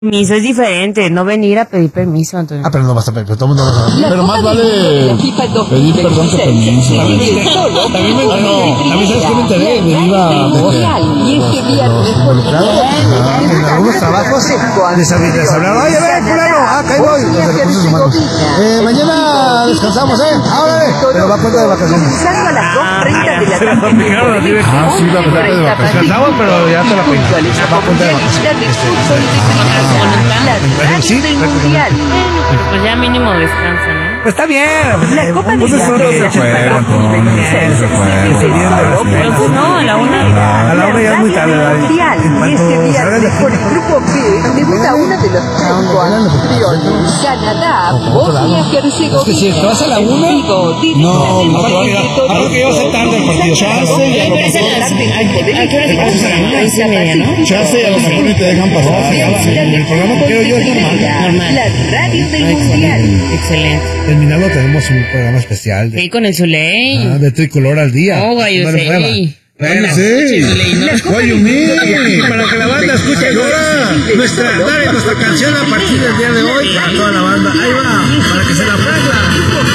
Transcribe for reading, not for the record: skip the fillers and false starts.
Permiso es diferente, no venir a pedir permiso, Antonio. Pero no vas a pedir, pero todo el mundo va a pedir. Pero más vale pedir perdón que permiso. A mí sabes que me enteré, me iba a en algunos trabajos les hablaba, oye, ven, fulano, acá voy, los de recursos humanos. Mañana descansamos, ahora, pero va a cuenta de vacaciones. Usando a las 2:30 de la Sí, va a cuenta de vacaciones. Descansamos, pero ya te la pegas. Va a cuenta de vacaciones. Sí, mundial. Pues ya mínimo descansa, ¿no? pues está bien. La Copa de Pero pues no, a la una. A la una ya es muy tarde. Mundial. Y este viernes por el grupo B debuta uno de los 5 anfitriones. Canadá, Bosnia y Herzegovina. Que si estás a la una, no todavía. Porque yo sé tarde el partido. ¿A qué hora se pasa? A las 11:30, ¿no? Chance, a lo mejor ni te dejan pasar. El programa que quiero yo es normal. La radio del mundial. Excelente. Terminado tenemos un programa especial Sí, con el Zuley. de Tricolor al día. Oh, Guayusei. Bueno, sí. Para que la banda escuche ahora nuestra canción a partir del día de hoy para toda la banda. Ahí va, para que se la aprenda.